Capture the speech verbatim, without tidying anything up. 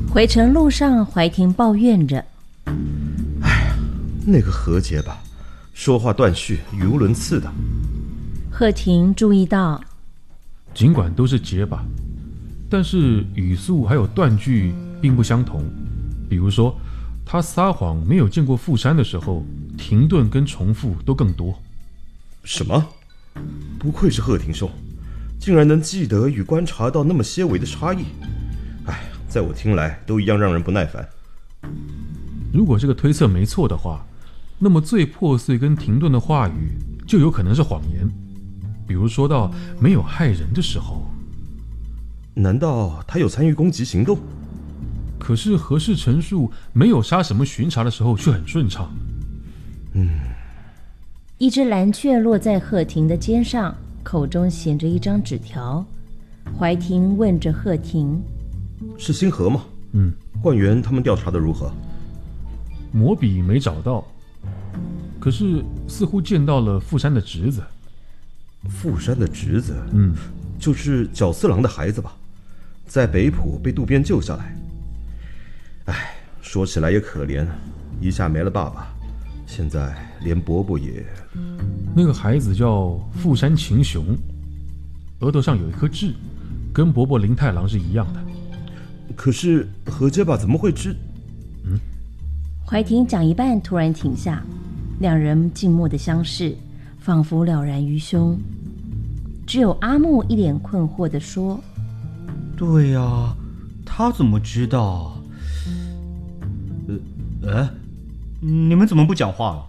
回程路上，怀婷抱怨着：“ 哎呀，那个何洁吧，说话断续，语无伦次的。” 贺婷注意到， 尽管都是结巴，但是语速还有断句并不相同。比如说，他撒谎没有见过富山的时候，停顿跟重复都更多。 什么？不愧是贺廷兄，竟然能记得与观察到那么些微的差异。哎，在我听来都一样让人不耐烦。 如果这个推测没错的话，那么最破碎跟停顿的话语就有可能是谎言。比如说到没有害人的时候， 难道他有参与攻击行动？ 可是何氏陈述没有杀什么巡查的时候却很顺畅。 嗯， 一只蓝雀落在贺婷的肩上，口中衔着一张纸条。怀婷问着贺婷：“ 是星河吗？”“ 嗯。”“ 官员他们调查的如何？”“ 魔笔没找到，可是似乎见到了富山的侄子。”“ 富山的侄子？”“ 嗯， 就是角四郎的孩子吧，在北浦被渡边救下来。哎，说起来也可怜，一下没了爸爸，现在连伯伯也…… 那个孩子叫富山晴雄，额头上有一颗痣，跟伯伯林太郎是一样的。”“ 可是何结巴怎么会知……” 嗯， 怀婷讲一半突然停下，两人静默的相视，仿佛了然于胸。只有阿木一脸困惑地说：“ 对呀、啊，他怎么知道？呃，哎，你们怎么不讲话了？”